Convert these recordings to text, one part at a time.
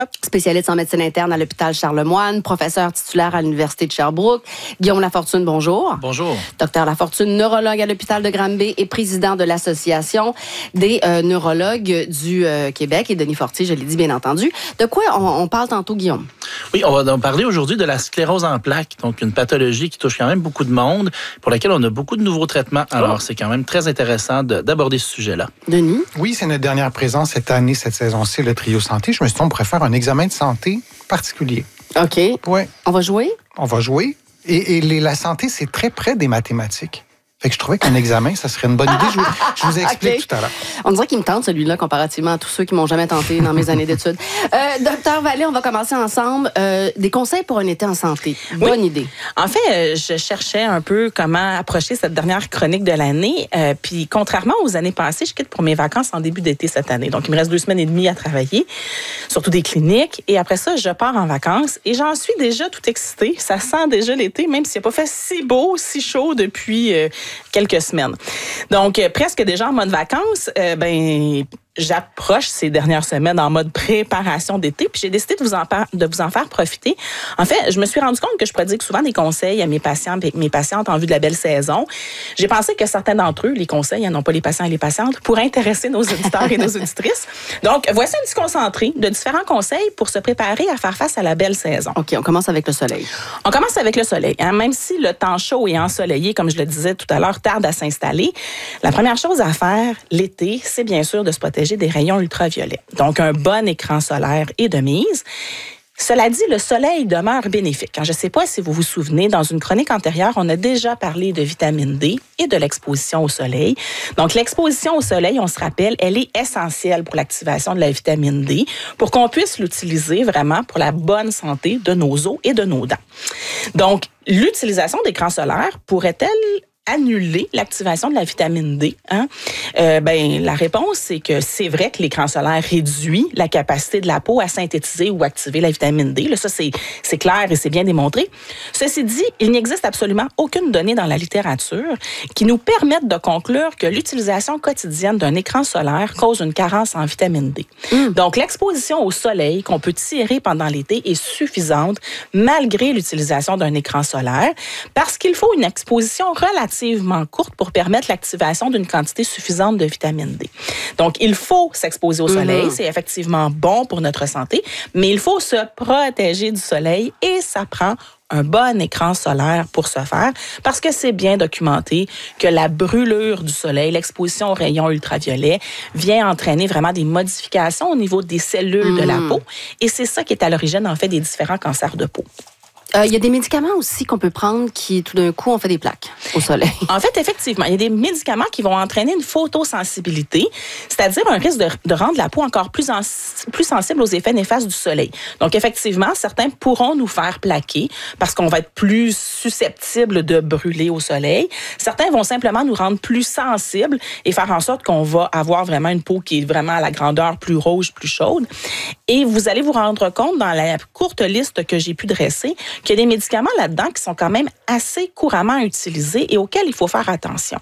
Spécialiste en médecine interne à l'hôpital Charlemagne, professeur titulaire à l'Université de Sherbrooke. Guillaume Lafortune, bonjour. Bonjour. Docteur Lafortune, neurologue à l'hôpital de Granby et président de l'Association des neurologues du Québec. Et Denis Fortier, je l'ai dit bien entendu. De quoi on parle tantôt, Guillaume? Oui, on va parler aujourd'hui de la sclérose en plaques, donc une pathologie qui touche quand même beaucoup de monde, pour laquelle on a beaucoup de nouveaux traitements. Alors, c'est quand même très intéressant d'aborder ce sujet-là. Denis? Oui, c'est notre dernière présence cette année, cette saison-ci, le Trio Santé. Je me suis dit, on pourrait faire un examen de santé particulier. OK. Oui. On va jouer? On va jouer. Et la santé, c'est très près des mathématiques. Fait que je trouvais qu'un examen, ça serait une bonne idée. Je vous explique Okay. tout à l'heure. On dirait qu'il me tente, celui-là, comparativement à tous ceux qui m'ont jamais tenté dans mes années d'études. Docteur Vallée, on va commencer ensemble. Des conseils pour un été en santé. Bonne idée. En fait, je cherchais un peu comment approcher cette dernière chronique de l'année. Puis, contrairement aux années passées, je quitte pour mes vacances en début d'été cette année. Donc, il me reste 2 semaines et demie à travailler, surtout des cliniques. Et après ça, je pars en vacances et j'en suis déjà tout excitée. Ça sent déjà l'été, même s'il n'a pas fait si beau, si chaud depuis quelques semaines. Donc, presque déjà en mode vacances, j'approche ces dernières semaines en mode préparation d'été, puis j'ai décidé de vous en faire profiter. En fait, je me suis rendu compte que je prodigue souvent des conseils à mes patients et mes patientes en vue de la belle saison. J'ai pensé que certains d'entre eux, les conseils, non pas les patients et les patientes, pourraient intéresser nos auditeurs et nos auditrices. Donc, voici un petit concentré de différents conseils pour se préparer à faire face à la belle saison. OK, on commence avec le soleil. On commence avec le soleil. Hein? Même si le temps chaud et ensoleillé, comme je le disais tout à l'heure, tarde à s'installer, la première chose à faire l'été, c'est bien sûr de se protéger des rayons ultraviolets. Donc, un bon écran solaire est de mise. Cela dit, le soleil demeure bénéfique. Je ne sais pas si vous vous souvenez, dans une chronique antérieure, on a déjà parlé de vitamine D et de l'exposition au soleil. Donc, l'exposition au soleil, on se rappelle, elle est essentielle pour l'activation de la vitamine D, pour qu'on puisse l'utiliser vraiment pour la bonne santé de nos os et de nos dents. Donc, l'utilisation d'écran solaire pourrait-elle annuler l'activation de la vitamine D? Hein? La réponse, c'est que c'est vrai que l'écran solaire réduit la capacité de la peau à synthétiser ou activer la vitamine D. Là, ça, c'est clair et c'est bien démontré. Ceci dit, il n'existe absolument aucune donnée dans la littérature qui nous permette de conclure que l'utilisation quotidienne d'un écran solaire cause une carence en vitamine D. Donc, l'exposition au soleil qu'on peut tirer pendant l'été est suffisante malgré l'utilisation d'un écran solaire parce qu'il faut une exposition relativement courte pour permettre l'activation d'une quantité suffisante de vitamine D. Donc, il faut s'exposer au soleil. C'est effectivement bon pour notre santé, mais il faut se protéger du soleil et ça prend un bon écran solaire pour ce faire, parce que c'est bien documenté que la brûlure du soleil, l'exposition aux rayons ultraviolets, vient entraîner vraiment des modifications au niveau des cellules de la peau. Et c'est ça qui est à l'origine, en fait, des différents cancers de peau. Il y a des médicaments aussi qu'on peut prendre qui, tout d'un coup, ont fait des plaques au soleil. En fait, effectivement, il y a des médicaments qui vont entraîner une photosensibilité, c'est-à-dire un risque de rendre la peau encore plus sensible aux effets néfastes du soleil. Donc, effectivement, certains pourront nous faire plaquer parce qu'on va être plus susceptible de brûler au soleil. Certains vont simplement nous rendre plus sensibles et faire en sorte qu'on va avoir vraiment une peau qui est vraiment à la grandeur plus rouge, plus chaude. Et vous allez vous rendre compte dans la courte liste que j'ai pu dresser qu'il y a des médicaments là-dedans qui sont quand même assez couramment utilisés et auxquels il faut faire attention.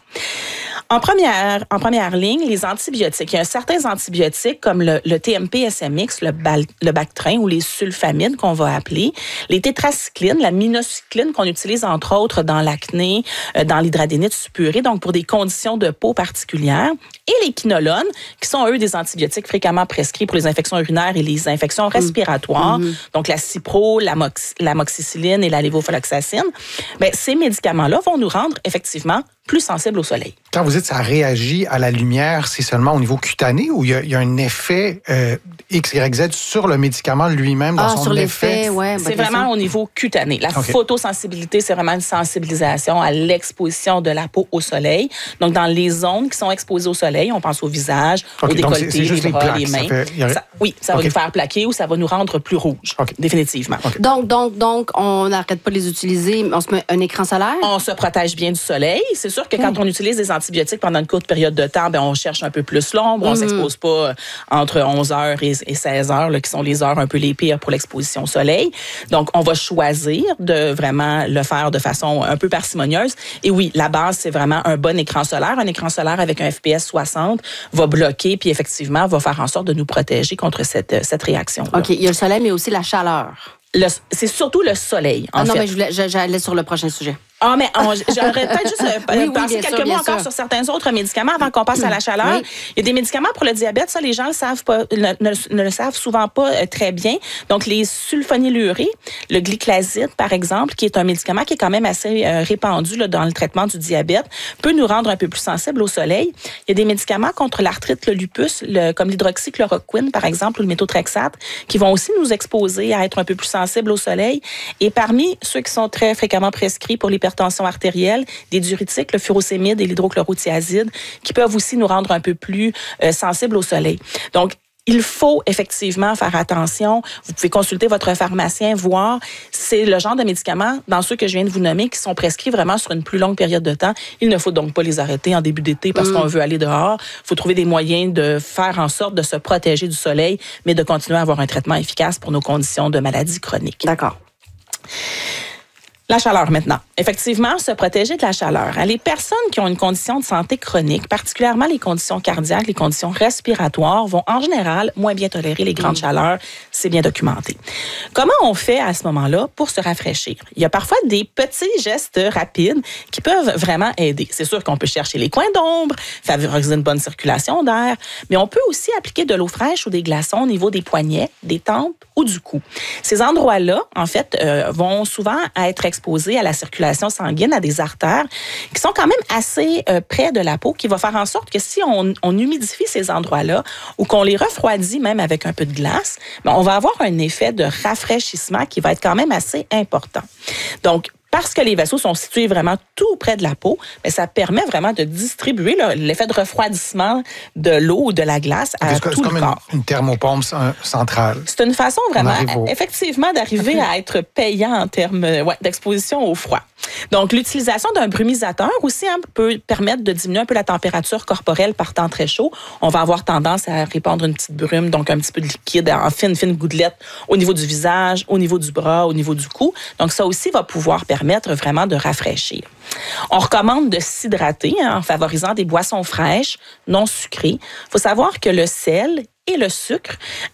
En première ligne, les antibiotiques. Il y a certains antibiotiques comme le TMP-SMX, le Bactrin ou les sulfamides qu'on va appeler, les tétracyclines, la minocycline qu'on utilise entre autres dans l'acné, dans l'hydradénite suppurée, donc pour des conditions de peau particulières, et les quinolones, qui sont eux des antibiotiques fréquemment prescrits pour les infections urinaires et les infections respiratoires, donc la cipro, l'amoxicilline et la lévofloxacine. Ces médicaments-là vont nous rendre effectivement plus sensibles au soleil. Quand vous dites ça réagit à la lumière, c'est seulement au niveau cutané ou il y a un effet X, Y, Z sur le médicament lui-même dans son sur effet? l'effet, ouais. C'est vraiment au niveau cutané. La photosensibilité, c'est vraiment une sensibilisation à l'exposition de la peau au soleil. Donc, dans les zones qui sont exposées au soleil, on pense au visage, au décolleté, les bras, les mains. Ça va nous faire plaquer ou ça va nous rendre plus rouge, définitivement. Donc, on n'arrête pas de les utiliser. On se met un écran solaire? On se protège bien du soleil. C'est sûr que quand on utilise des antibiotiques pendant une courte période de temps, on cherche un peu plus l'ombre. On ne s'expose pas entre 11 heures et 16 heures, qui sont les heures un peu les pires pour l'exposition au soleil. Donc, on va choisir de vraiment le faire de façon un peu parcimonieuse. Et oui, la base, c'est vraiment un bon écran solaire. Un écran solaire avec un FPS 60 va bloquer puis effectivement va faire en sorte de nous protéger contre contre cette réaction-là. OK, il y a le soleil, mais aussi la chaleur. C'est surtout le soleil, en fait. Non, mais j'allais sur le prochain sujet. Ah, mais j'aurais peut-être juste pensé quelques mots encore sûr. sur certains autres médicaments avant qu'on passe à la chaleur. Oui. Il y a des médicaments pour le diabète, ça, les gens ne le savent souvent pas très bien. Donc, les sulfonylurées, le glyclaside, par exemple, qui est un médicament qui est quand même assez répandu là, dans le traitement du diabète, peut nous rendre un peu plus sensibles au soleil. Il y a des médicaments contre l'arthrite, le lupus, comme l'hydroxychloroquine, par exemple, ou le méthotrexate, qui vont aussi nous exposer à être un peu plus sensibles au soleil. Et parmi ceux qui sont très fréquemment prescrits pour l'hypertension artérielle, des diurétiques, le furosémide et l'hydrochlorothiazide, qui peuvent aussi nous rendre un peu plus sensibles au soleil. Donc, il faut effectivement faire attention. Vous pouvez consulter votre pharmacien, voir. C'est le genre de médicaments, dans ceux que je viens de vous nommer, qui sont prescrits vraiment sur une plus longue période de temps. Il ne faut donc pas les arrêter en début d'été parce qu'on veut aller dehors. Il faut trouver des moyens de faire en sorte de se protéger du soleil, mais de continuer à avoir un traitement efficace pour nos conditions de maladies chroniques. D'accord. La chaleur maintenant. Effectivement, se protéger de la chaleur. Les personnes qui ont une condition de santé chronique, particulièrement les conditions cardiaques, les conditions respiratoires, vont en général moins bien tolérer les grandes chaleurs. C'est bien documenté. Comment on fait à ce moment-là pour se rafraîchir? Il y a parfois des petits gestes rapides qui peuvent vraiment aider. C'est sûr qu'on peut chercher les coins d'ombre, favoriser une bonne circulation d'air, mais on peut aussi appliquer de l'eau fraîche ou des glaçons au niveau des poignets, des tempes ou du cou. Ces endroits-là, en fait, vont souvent être exposés à la circulation sanguine, à des artères qui sont quand même assez près de la peau, qui va faire en sorte que si on humidifie ces endroits-là ou qu'on les refroidit même avec un peu de glace, bien, on va avoir un effet de rafraîchissement qui va être quand même assez important. Donc, parce que les vaisseaux sont situés vraiment tout près de la peau, mais ça permet vraiment de distribuer l'effet de refroidissement de l'eau ou de la glace à tout le corps. C'est comme une thermopompe centrale. C'est une façon vraiment, effectivement, d'arriver à être payant en termes d'exposition au froid. Donc, l'utilisation d'un brumisateur aussi peut permettre de diminuer un peu la température corporelle par temps très chaud. On va avoir tendance à répandre une petite brume, donc un petit peu de liquide en fines gouttelettes au niveau du visage, au niveau du bras, au niveau du cou. Donc, ça aussi va pouvoir permettre vraiment de rafraîchir. On recommande de s'hydrater en favorisant des boissons fraîches, non sucrées. Il faut savoir que le sel et le sucre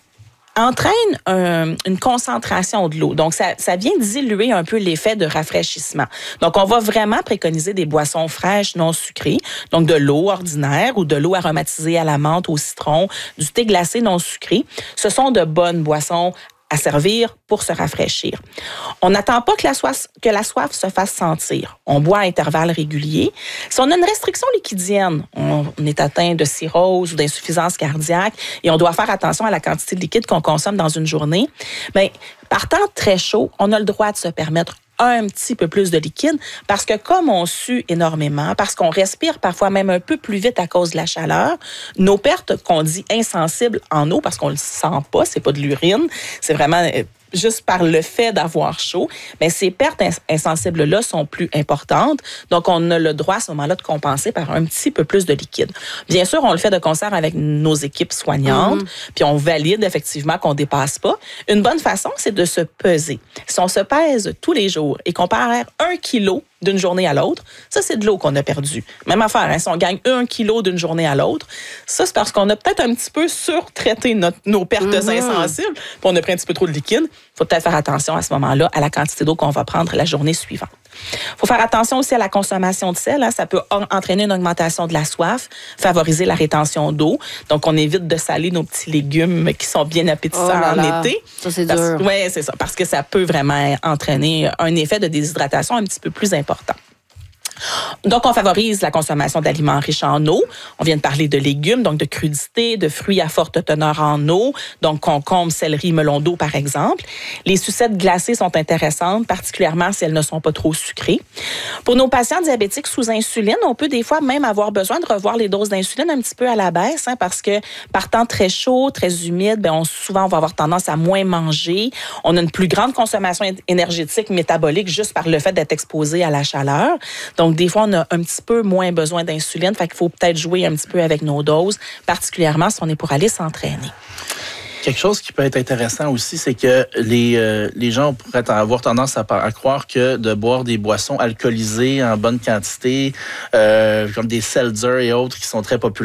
entraîne une concentration de l'eau. Donc, ça vient diluer un peu l'effet de rafraîchissement. Donc, on va vraiment préconiser des boissons fraîches non sucrées, donc de l'eau ordinaire ou de l'eau aromatisée à la menthe, au citron, du thé glacé non sucré. Ce sont de bonnes boissons à servir pour se rafraîchir. On n'attend pas que la soif se fasse sentir. On boit à intervalles réguliers. Si on a une restriction liquidienne, on est atteint de cirrhose ou d'insuffisance cardiaque et on doit faire attention à la quantité de liquide qu'on consomme dans une journée, bien, par temps très chaud, on a le droit de se permettre un petit peu plus de liquide parce que comme on sue énormément, parce qu'on respire parfois même un peu plus vite à cause de la chaleur, nos pertes qu'on dit insensibles en eau parce qu'on le sent pas, c'est pas de l'urine, c'est vraiment juste par le fait d'avoir chaud, mais ces pertes insensibles-là sont plus importantes. Donc, on a le droit à ce moment-là de compenser par un petit peu plus de liquide. Bien sûr, on le fait de concert avec nos équipes soignantes, puis on valide effectivement qu'on ne dépasse pas. Une bonne façon, c'est de se peser. Si on se pèse tous les jours et qu'on perd 1 kilo d'une journée à l'autre, ça, c'est de l'eau qu'on a perdue. Même affaire, hein, si on gagne 1 kilo d'une journée à l'autre, ça, c'est parce qu'on a peut-être un petit peu surtraité nos pertes insensibles, puis on a pris un petit peu trop de liquide. Il faut peut-être faire attention à ce moment-là à la quantité d'eau qu'on va prendre la journée suivante. Il faut faire attention aussi à la consommation de sel. Hein. Ça peut entraîner une augmentation de la soif, favoriser la rétention d'eau. Donc, on évite de saler nos petits légumes qui sont bien appétissants en été. Ça, c'est dur. Oui, c'est ça. Parce que ça peut vraiment entraîner un effet de déshydratation un petit peu plus important. Donc, on favorise la consommation d'aliments riches en eau. On vient de parler de légumes, donc de crudités, de fruits à forte teneur en eau, donc concombre, céleri, melon d'eau, par exemple. Les sucettes glacées sont intéressantes, particulièrement si elles ne sont pas trop sucrées. Pour nos patients diabétiques sous insuline, on peut des fois même avoir besoin de revoir les doses d'insuline un petit peu à la baisse, hein, parce que par temps très chaud, très humide, bien, souvent, on va avoir tendance à moins manger. On a une plus grande consommation énergétique, métabolique, juste par le fait d'être exposé à la chaleur. Donc, des fois, on a un petit peu moins besoin d'insuline. Fait qu'il faut peut-être jouer un petit peu avec nos doses, particulièrement si on est pour aller s'entraîner. Quelque chose qui peut être intéressant aussi, c'est que les gens pourraient avoir tendance à croire que de boire des boissons alcoolisées en bonne quantité, comme des seltzer et autres qui sont très populaires,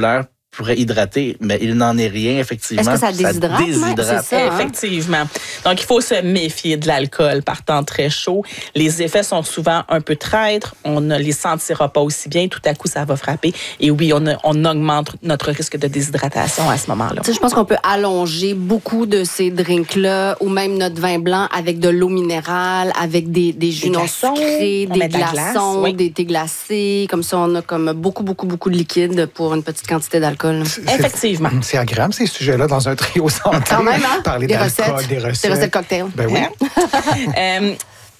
pourrait hydrater, mais il n'en est rien, effectivement. Est-ce que ça déshydrate? déshydrate. C'est ça, hein? Effectivement. Donc, il faut se méfier de l'alcool par temps très chaud. Les effets sont souvent un peu traîtres. On ne les sentira pas aussi bien. Tout à coup, ça va frapper. Et oui, on augmente notre risque de déshydratation à ce moment-là. Tu sais, je pense qu'on peut allonger beaucoup de ces drinks-là ou même notre vin blanc avec de l'eau minérale, avec des jus non sucrés, des glaçons, des thés glacés. Comme ça, on a comme beaucoup de liquide pour une petite quantité d'alcool. Effectivement. C'est agréable, ces sujets-là, dans un trio santé. Quand même, hein? Parler Des d'alcool, recettes. des recettes. Des recettes cocktails. Ben oui.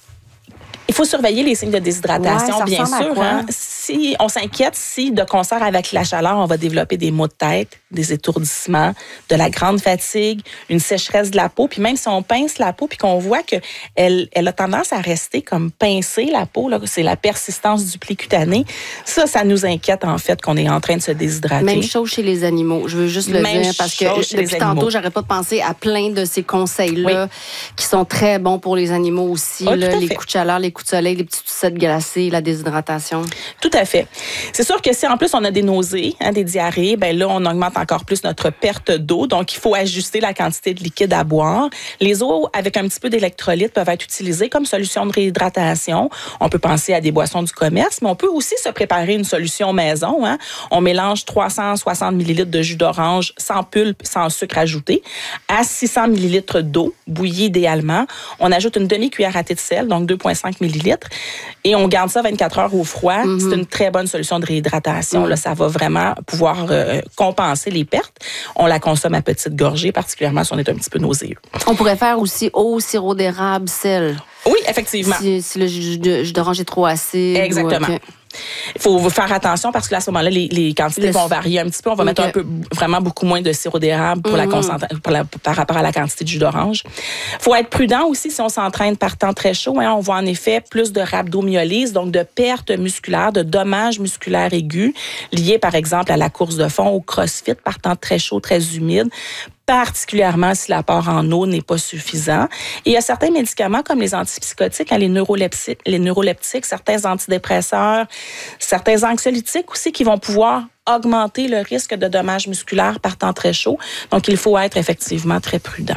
Il faut surveiller les signes de déshydratation, ouais, bien sûr. Hein? Si on s'inquiète si, de concert avec la chaleur, on va développer des maux de tête, des étourdissements, de la grande fatigue, une sécheresse de la peau. Puis même si on pince la peau puis qu'on voit qu'elle a tendance à rester comme pincée, la peau, là, c'est la persistance du pli cutané, ça nous inquiète en fait qu'on est en train de se déshydrater. Même chose chez les animaux. Je veux juste le dire parce que depuis tantôt, j'arrête pas de penser à plein de ces conseils-là qui sont très bons pour les animaux aussi. Oh, là, les coups de chaleur, les coups de soleil, les petites sucettes glacées, la déshydratation. Tout à fait. C'est sûr que si en plus on a des nausées, des diarrhées, ben là on augmente encore plus notre perte d'eau. Donc il faut ajuster la quantité de liquide à boire. Les eaux avec un petit peu d'électrolyte peuvent être utilisées comme solution de réhydratation. On peut penser à des boissons du commerce, mais on peut aussi se préparer une solution maison. Hein. On mélange 360 ml de jus d'orange sans pulpe, sans sucre ajouté, à 600 ml d'eau bouillie idéalement. On ajoute une demi-cuillère à thé de sel, donc 2,5 ml. Et on garde ça 24 heures au froid. C'est une très bonne solution de réhydratation. Là, ça va vraiment pouvoir compenser les pertes. On la consomme à petites gorgées, particulièrement si on est un petit peu nauséeux. On pourrait faire aussi eau, sirop d'érable, sel. Oui, effectivement. Si le jus d'orange est trop acide. Exactement. Il faut faire attention parce que là, à ce moment-là, les quantités vont varier un petit peu. On va mettre vraiment beaucoup moins de sirop d'érable pour par rapport à la quantité de jus d'orange. Il faut être prudent aussi si on s'entraîne par temps très chaud. Hein, on voit en effet plus de rhabdomyolyse, donc de pertes musculaires, de dommages musculaires aigus liés, par exemple, à la course de fond, au crossfit par temps très chaud, très humide, particulièrement si l'apport en eau n'est pas suffisant. Et il y a certains médicaments comme les antipsychotiques, les neuroleptiques, certains antidépresseurs, certains anxiolytiques aussi qui vont pouvoir augmenter le risque de dommages musculaires par temps très chaud. Donc, il faut être effectivement très prudent.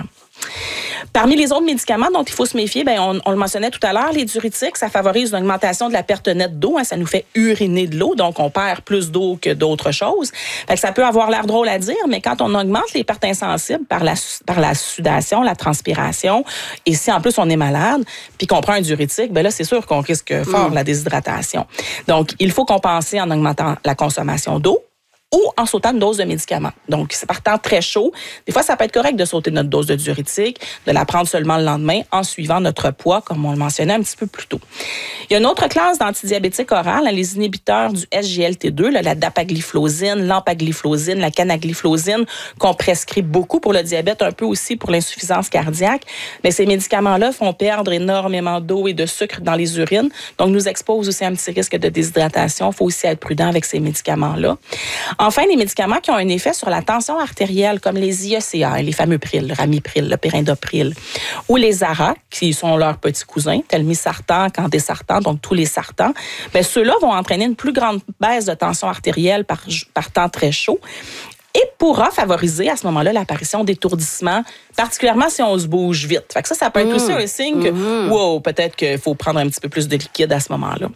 Parmi les autres médicaments dont il faut se méfier, on le mentionnait tout à l'heure, les diurétiques, ça favorise une augmentation de la perte nette d'eau. Hein, ça nous fait uriner de l'eau, donc on perd plus d'eau que d'autres choses. Fait que ça peut avoir l'air drôle à dire, mais quand on augmente les pertes insensibles par la sudation, la transpiration, et si en plus on est malade, puis qu'on prend un diurétique, là c'est sûr qu'on risque fort la déshydratation. Donc il faut compenser en augmentant la consommation d'eau ou en sautant une dose de médicaments. Donc, c'est par temps très chaud. Des fois, ça peut être correct de sauter notre dose de diurétique, de la prendre seulement le lendemain en suivant notre poids, comme on le mentionnait un petit peu plus tôt. Il y a une autre classe d'antidiabétiques orales, les inhibiteurs du SGLT2, la dapagliflozine, l'empagliflozine, la canagliflozine, qu'on prescrit beaucoup pour le diabète, un peu aussi pour l'insuffisance cardiaque. Mais ces médicaments-là font perdre énormément d'eau et de sucre dans les urines, donc nous exposent aussi à un petit risque de déshydratation. Il faut aussi être prudent avec ces médicaments-là. Enfin, les médicaments qui ont un effet sur la tension artérielle, comme les IECA, les fameux pril, le ramipril, le périndopril, ou les ARA, qui sont leurs petits cousins, telmisartan, candesartan, donc tous les sartans, ceux-là vont entraîner une plus grande baisse de tension artérielle par temps très chaud et pourra favoriser à ce moment-là l'apparition d'étourdissements, particulièrement si on se bouge vite. Fait que ça peut être aussi un signe que, wow, peut-être qu'il faut prendre un petit peu plus de liquide à ce moment-là.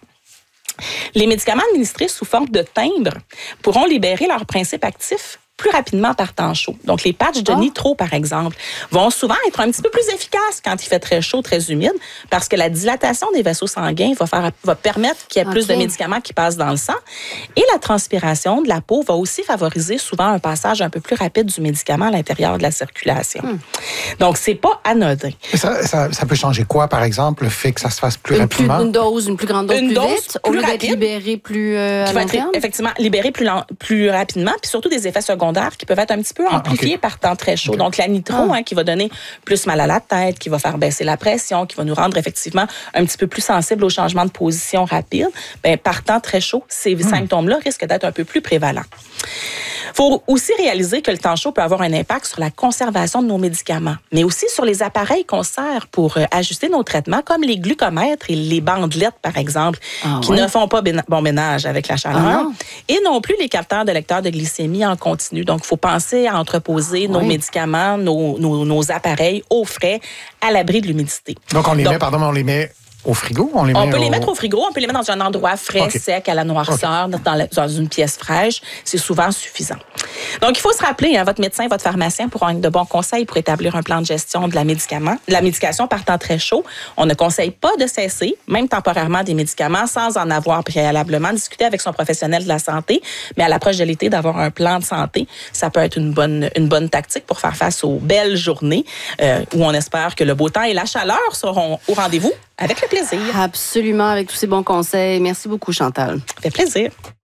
Les médicaments administrés sous forme de timbre pourront libérer leur principe actif plus rapidement par temps chaud. Donc, les patchs de nitro, par exemple, vont souvent être un petit peu plus efficaces quand il fait très chaud, très humide, parce que la dilatation des vaisseaux sanguins va permettre qu'il y ait plus de médicaments qui passent dans le sang. Et la transpiration de la peau va aussi favoriser souvent un passage un peu plus rapide du médicament à l'intérieur de la circulation. Donc, c'est pas anodin. Ça peut changer quoi, par exemple, le fait que ça se fasse plus rapidement? Une plus grande dose plus vite, au lieu d'être libéré plus à long terme? Effectivement, libéré plus rapidement, puis surtout des effets secondaires secondaires qui peuvent être un petit peu amplifiés par temps très chaud. Donc, la nitro, qui va donner plus mal à la tête, qui va faire baisser la pression, qui va nous rendre effectivement un petit peu plus sensibles aux changements de position rapides, par temps très chaud, ces symptômes-là risquent d'être un peu plus prévalents. Il faut aussi réaliser que le temps chaud peut avoir un impact sur la conservation de nos médicaments, mais aussi sur les appareils qu'on sert pour ajuster nos traitements, comme les glucomètres et les bandelettes, par exemple, qui ne font pas bon ménage avec la chaleur, et non plus les capteurs de lecteurs de glycémie en continu. Donc, il faut penser à entreposer nos médicaments, nos appareils au frais, à l'abri de l'humidité. Donc, on les met au frigo? On peut les mettre au frigo, on peut les mettre dans un endroit frais, sec, à la noirceur, dans une pièce fraîche. C'est souvent suffisant. Donc, il faut se rappeler, votre médecin, votre pharmacien pourront être de bons conseils pour établir un plan de gestion de la médication par temps très chaud. On ne conseille pas de cesser, même temporairement, des médicaments sans en avoir préalablement discuté avec son professionnel de la santé. Mais à l'approche de l'été, d'avoir un plan de santé, ça peut être une bonne tactique pour faire face aux belles journées où on espère que le beau temps et la chaleur seront au rendez-vous. Avec le plaisir. Absolument, avec tous ces bons conseils. Merci beaucoup, Chantal. Ça fait plaisir.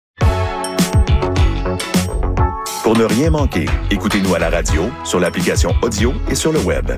Pour ne rien manquer, écoutez-nous à la radio, sur l'application audio et sur le web.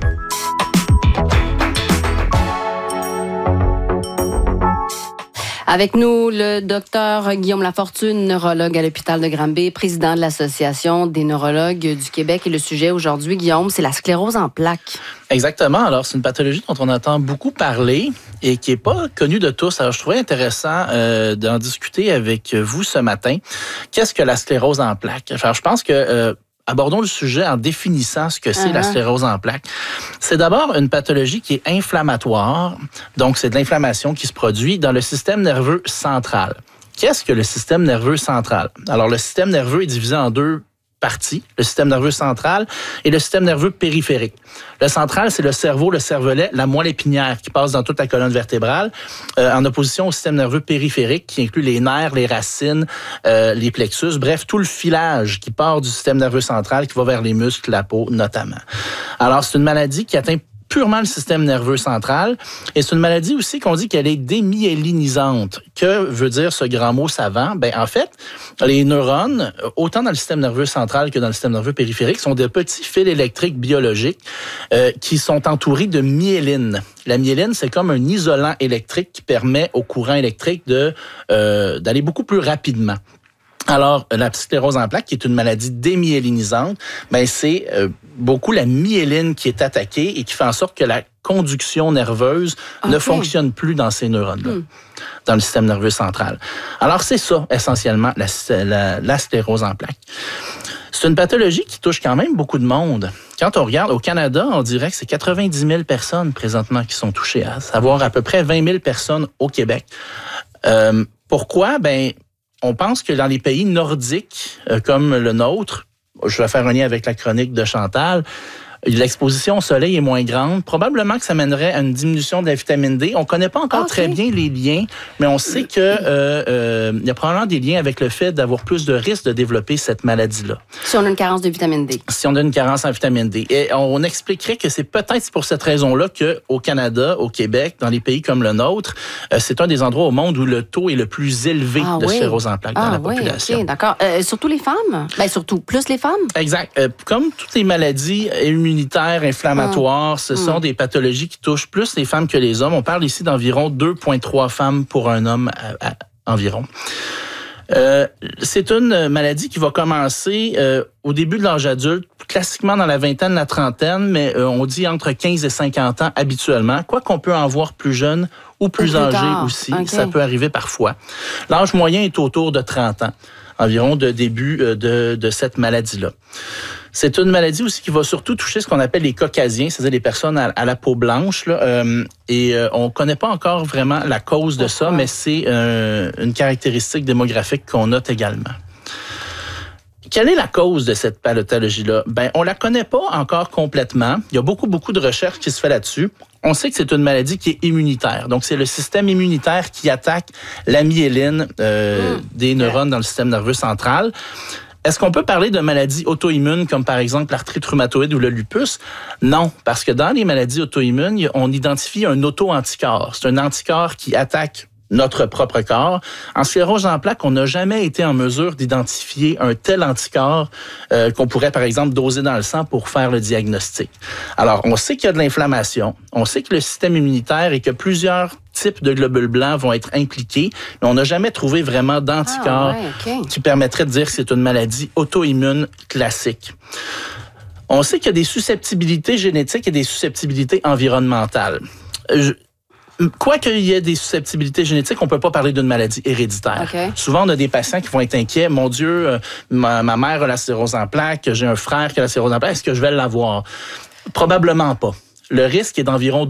Avec nous, le docteur Guillaume Lafortune, neurologue à l'hôpital de Granby, président de l'Association des neurologues du Québec. Et le sujet aujourd'hui, Guillaume, c'est la sclérose en plaques. Exactement. Alors, c'est une pathologie dont on entend beaucoup parler et qui n'est pas connue de tous. Alors, je trouvais intéressant d'en discuter avec vous ce matin. Qu'est-ce que la sclérose en plaques? Alors, je pense que... abordons le sujet en définissant ce que c'est la sclérose en plaques. C'est d'abord une pathologie qui est inflammatoire. Donc, c'est de l'inflammation qui se produit dans le système nerveux central. Qu'est-ce que le système nerveux central? Alors, le système nerveux est divisé en deux parties, le système nerveux central et le système nerveux périphérique. Le central, c'est le cerveau, le cervelet, la moelle épinière qui passe dans toute la colonne vertébrale, en opposition au système nerveux périphérique qui inclut les nerfs, les racines, les plexus, bref, tout le filage qui part du système nerveux central qui va vers les muscles, la peau notamment. Alors, c'est une maladie qui atteint purement le système nerveux central. Et c'est une maladie aussi qu'on dit qu'elle est démyélinisante. Que veut dire ce grand mot savant? En fait, les neurones, autant dans le système nerveux central que dans le système nerveux périphérique, sont de petits fils électriques biologiques qui sont entourés de myéline. La myéline, c'est comme un isolant électrique qui permet au courant électrique d'aller beaucoup plus rapidement. Alors, la sclérose en plaques, qui est une maladie démyélinisante, c'est beaucoup la myéline qui est attaquée et qui fait en sorte que la conduction nerveuse ne fonctionne plus dans ces neurones-là, dans le système nerveux central. Alors, c'est ça, essentiellement, la sclérose en plaques. C'est une pathologie qui touche quand même beaucoup de monde. Quand on regarde au Canada, on dirait que c'est 90 000 personnes présentement qui sont touchées, à savoir à peu près 20 000 personnes au Québec. Pourquoi? On pense que dans les pays nordiques, comme le nôtre, je vais faire un lien avec la chronique de Chantal, l'exposition au soleil est moins grande. Probablement que ça mènerait à une diminution de la vitamine D. On ne connaît pas encore très bien les liens, mais on sait que y a probablement des liens avec le fait d'avoir plus de risques de développer cette maladie-là. Si on a une carence de vitamine D. Si on a une carence en vitamine D. Et on expliquerait que c'est peut-être pour cette raison-là qu'au Canada, au Québec, dans les pays comme le nôtre, c'est un des endroits au monde où le taux est le plus élevé de sclérose en plaques dans la population. OK, d'accord. Surtout les femmes? Surtout plus les femmes? Exact. Comme toutes les maladies immunitaires, inflammatoires, ce sont des pathologies qui touchent plus les femmes que les hommes. On parle ici d'environ 2,3 femmes pour un homme environ. C'est une maladie qui va commencer au début de l'âge adulte, classiquement dans la vingtaine, la trentaine, mais on dit entre 15 et 50 ans habituellement, quoi qu'on peut en voir plus jeune ou plus âgé aussi. Okay. Ça peut arriver parfois. L'âge moyen est autour de 30 ans, environ de début de cette maladie-là. C'est une maladie aussi qui va surtout toucher ce qu'on appelle les caucasiens, c'est-à-dire les personnes à la peau blanche. Là, on ne connaît pas encore vraiment la cause de ça, mais c'est une caractéristique démographique qu'on note également. Quelle est la cause de cette pathologie-là? On la connaît pas encore complètement. Il y a beaucoup de recherches qui se fait là-dessus. On sait que c'est une maladie qui est immunitaire. Donc, c'est le système immunitaire qui attaque la myéline des neurones dans le système nerveux central. Est-ce qu'on peut parler de maladies auto-immunes comme par exemple l'arthrite rhumatoïde ou le lupus? Non, parce que dans les maladies auto-immunes, on identifie un auto-anticorps. C'est un anticorps qui attaque notre propre corps. En sclérose en plaques, on n'a jamais été en mesure d'identifier un tel anticorps qu'on pourrait, par exemple, doser dans le sang pour faire le diagnostic. Alors, on sait qu'il y a de l'inflammation, on sait que le système immunitaire et que plusieurs types de globules blancs vont être impliqués, mais on n'a jamais trouvé vraiment d'anticorps qui permettrait de dire que c'est une maladie auto-immune classique. On sait qu'il y a des susceptibilités génétiques et des susceptibilités environnementales. Quoi qu'il y ait des susceptibilités génétiques, on peut pas parler d'une maladie héréditaire. Souvent, on a des patients qui vont être inquiets. Mon Dieu, ma mère a la sclérose en plaques, j'ai un frère qui a la sclérose en plaques, est-ce que je vais l'avoir? Probablement pas. Le risque est d'environ